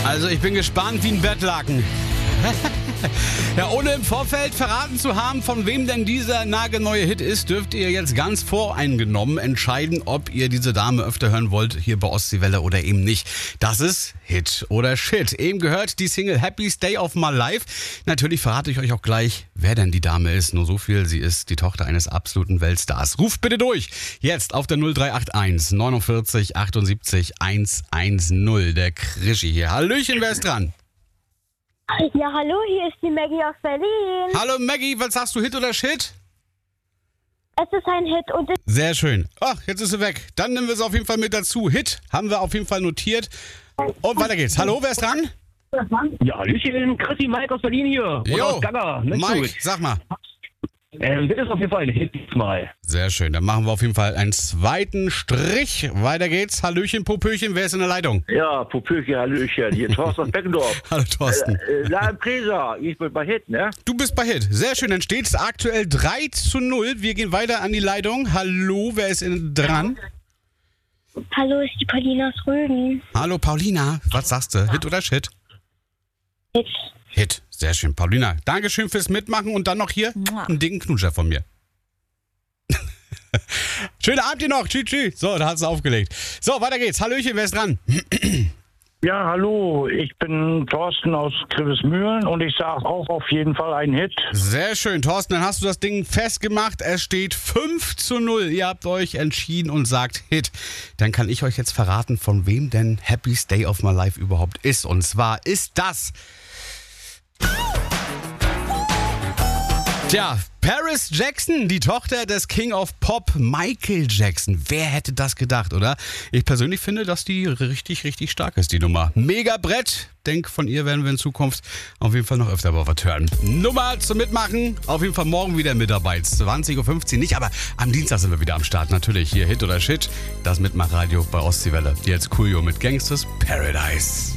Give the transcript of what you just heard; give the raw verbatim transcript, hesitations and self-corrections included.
Also ich bin gespannt wie ein Bettlaken. Ja, ohne im Vorfeld verraten zu haben, von wem denn dieser nagelneue Hit ist, dürft ihr jetzt ganz voreingenommen entscheiden, ob ihr diese Dame öfter hören wollt, hier bei Ostseewelle oder eben nicht. Das ist Hit oder Shit. Eben gehört die Single Happy Stay of My Life. Natürlich verrate ich euch auch gleich, wer denn die Dame ist. Nur so viel, sie ist die Tochter eines absoluten Weltstars. Ruft bitte durch. Jetzt auf der null drei acht eins neunundvierzig achtundsiebzig hundertzehn. Der Krischi hier. Hallöchen, wer ist dran? Ja, hallo, hier ist die Maggie aus Berlin. Hallo Maggie, was sagst du, Hit oder Shit? Es ist ein Hit und... Sehr schön. Ach, jetzt ist sie weg. Dann nehmen wir es auf jeden Fall mit dazu. Hit haben wir auf jeden Fall notiert. Und weiter geht's. Hallo, wer ist dran? Ja, Hallöchen, Chrissy, Mike aus Berlin hier. Jo, aus Gaga. Mike, sag mal. Ähm, das ist auf jeden Fall ein Hit diesmal. Sehr schön, dann machen wir auf jeden Fall einen zweiten Strich. Weiter geht's. Hallöchen, Popöchen, wer ist in der Leitung? Ja, Popöchen, Hallöchen, hier Thorsten aus Beckendorf. Hallo Thorsten. Äh, äh, La Impresa, ich bin bei Hit, ne? Du bist bei Hit. Sehr schön, dann steht's aktuell drei zu null. Wir gehen weiter an die Leitung. Hallo, wer ist in, dran? Hallo, ist die Paulina aus Rügen. Hallo Paulina, was sagst du? Hit oder Shit? Hit. Hit, sehr schön. Paulina, Dankeschön fürs Mitmachen und dann noch hier einen dicken Knutscher von mir. Schönen Abend dir noch. Tschüss, tschüss. So, da hat sie aufgelegt. So, weiter geht's. Hallöchen, wer ist dran? Ja, hallo, ich bin Thorsten aus Grevesmühlen und ich sage auch auf jeden Fall ein Hit. Sehr schön, Thorsten, dann hast du das Ding festgemacht. Es steht fünf zu null. Ihr habt euch entschieden und sagt Hit. Dann kann ich euch jetzt verraten, von wem denn Happy Stay of My Life überhaupt ist. Und zwar ist das... Tja, Paris Jackson, die Tochter des King of Pop Michael Jackson. Wer hätte das gedacht, oder? Ich persönlich finde, dass die richtig, richtig stark ist, die Nummer. Mega Brett. Denk, von ihr werden wir in Zukunft auf jeden Fall noch öfter mal was hören. Nummer zum Mitmachen, auf jeden Fall morgen wieder mit dabei. zwanzig Uhr fünfzehn nicht, aber am Dienstag sind wir wieder am Start. Natürlich hier Hit oder Shit, das Mitmachradio bei Ostseewelle. Jetzt Coolio mit Gangsters Paradise.